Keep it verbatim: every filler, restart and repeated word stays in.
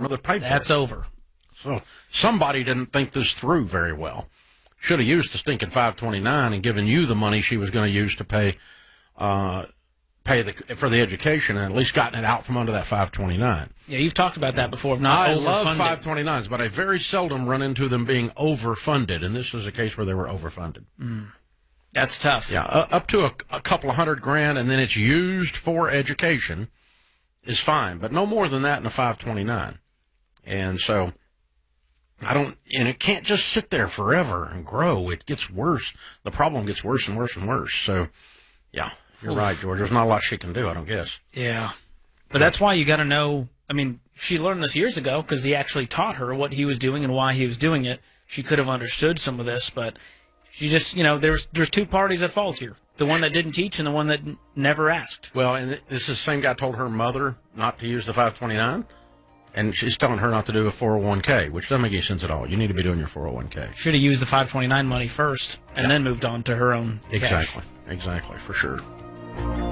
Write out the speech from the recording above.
grandmother paid for That's it. over. So somebody didn't think this through very well. Should have used the stinking five twenty-nine and given you the money she was going to use to pay uh, pay the, for the education, and at least gotten it out from under that five twenty-nine. Yeah, you've talked about that before. Of not I overfunding. love five twenty-nines, but I very seldom run into them being overfunded, and this is a case where they were overfunded. Mm. That's tough. Yeah, uh, up to a, a couple of hundred grand, and then it's used for education is fine, but no more than that in a five twenty-nine. And so I don't, and it can't just sit there forever and grow. It gets worse. The problem gets worse and worse and worse. So, yeah, you're Oof. right, George. There's not a lot she can do, I don't guess. Yeah. But that's why you got to know. I mean, she learned this years ago because he actually taught her what he was doing and why he was doing it. She could have understood some of this, but she just, you know, there's there's two parties at fault here. The one that didn't teach and the one that n- never asked. Well, and this is the same guy told her mother not to use the five twenty-nine. And she's telling her not to do a four oh one k, which doesn't make any sense at all. You need to be doing your four oh one k. Should have used the five twenty-nine money first and yeah. then moved on to her own Exactly. cash. Exactly, for sure.